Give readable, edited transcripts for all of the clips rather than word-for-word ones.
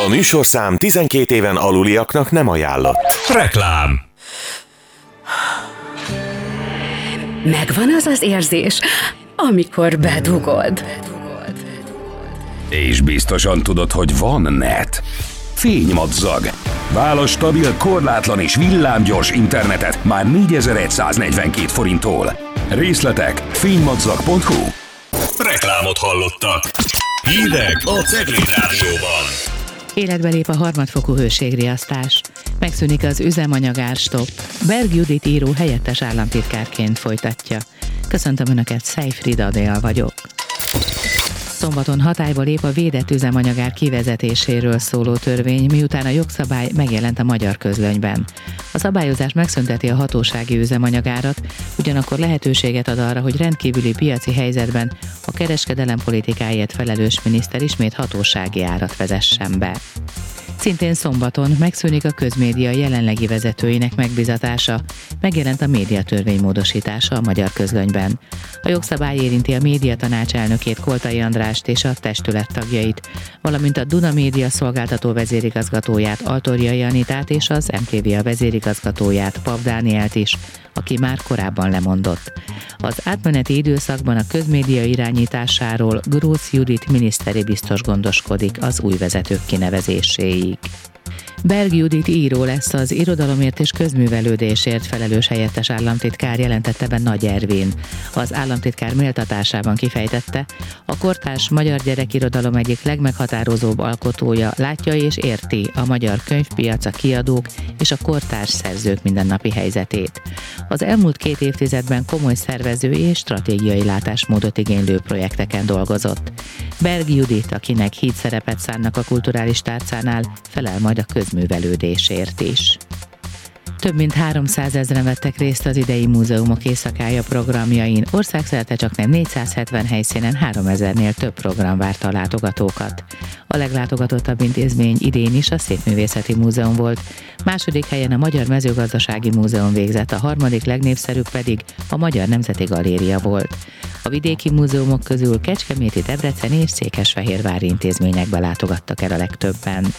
műsorszám 12 éven aluliaknak nem ajánlott. Reklám. Megvan az az érzés, amikor bedugod. És biztosan tudod, hogy van net. Fénymadzag. Válasz stabil, korlátlan és villámgyors internetet már 4142 forinttól. Részletek fénymadzag.hu. Reklámot hallottak. Hírek a Cegléd Rádióban. Életbe lép a harmadfokú hőségriasztás. Megszűnik az üzemanyagárstopp. Berg Judit író helyettes államtitkárként folytatja. Köszöntöm Önöket, Szejfrid Adél vagyok. Szombaton hatályba lép a védett üzemanyagár kivezetéséről szóló törvény, miután a jogszabály megjelent a Magyar Közlönyben. A szabályozás megszünteti a hatósági üzemanyagárat, ugyanakkor lehetőséget ad arra, hogy rendkívüli piaci helyzetben a kereskedelem politikáért felelős miniszter ismét hatósági árat vezessen be. Szintén szombaton megszűnik a közmédia jelenlegi vezetőinek megbizatása, megjelent a médiatörvény módosítása a Magyar Közlönyben. A jogszabály érinti a médiatanács elnökét, Koltai Andrást és a testület tagjait, valamint a Duna Média szolgáltató vezérigazgatóját, Altorjai Anitát és az MTV vezérigazgatóját, Pav Dánielt is, aki már korábban lemondott. Az átmeneti időszakban a közmédia irányításáról Grósz Judit miniszteri biztos gondoskodik az új vezetők kinevezéséig. Berg Judit író lesz az irodalomért és közművelődésért felelős helyettes államtitkár, jelentette be Nagy Ervin. Az államtitkár méltatásában kifejtette, a kortárs magyar gyerekirodalom egyik legmeghatározóbb alkotója látja és érti a magyar könyvpiac, a kiadók és a kortárs szerzők mindennapi helyzetét. Az elmúlt 2 évtizedben komoly szervezői és stratégiai látásmódot igénylő projekteken dolgozott. Berg Judit, akinek híd szerepet szánnak a kulturális tárcánál, felel majd a közművelődésért is. Több mint 300 000 vettek részt az idei múzeumok éjszakája programjain, országszerte csaknem 470 helyszínen 3000-nél több program várta a látogatókat. A leglátogatottabb intézmény idén is a Szépművészeti Múzeum volt, második helyen a Magyar Mezőgazdasági Múzeum végzett, a harmadik legnépszerűbb pedig a Magyar Nemzeti Galéria volt. A vidéki múzeumok közül kecskeméti, debreceni és székesfehérvári intézményekbe látogattak el a legtöbben.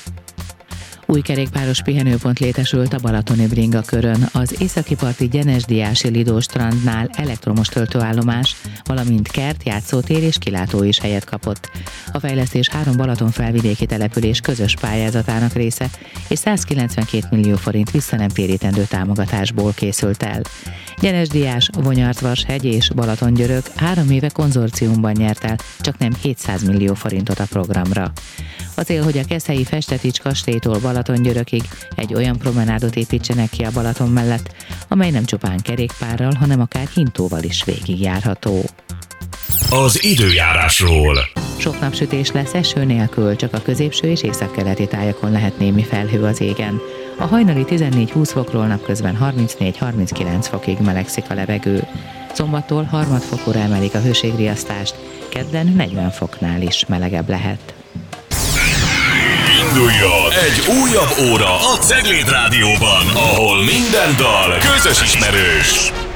Új kerékpáros pihenőpont létesült a Balatoni Bringakörön, az északi-parti Gyenesdiási Lidó strandnál elektromos töltőállomás, valamint kert, játszótér és kilátó is helyet kapott. A fejlesztés 3 Balaton-felvidéki település közös pályázatának része, és 192 millió forint visszanemtérítendő támogatásból készült el. Gyenesdiás, Vonyartvashegy és Balatongyörök 3 éve konzorciumban nyert el csaknem 700 millió forintot a programra. A cél, hogy a keszthelyi Festetics kastélytól Balatongyörökig egy olyan promenádot építsenek ki a Balaton mellett, amely nem csupán kerékpárral, hanem akár hintóval is végigjárható. Az időjárásról. Sok napsütés lesz eső nélkül, csak a középső és északkeleti tájakon lehet némi felhő az égen. A hajnali 14-20 fokról napközben 34-39 fokig melegszik a levegő. Szombattól harmadfokúra emelik a hőségriasztást, kedden 40 foknál is melegebb lehet. Induljon egy újabb óra a Cegléd Rádióban, ahol minden dal közös ismerős.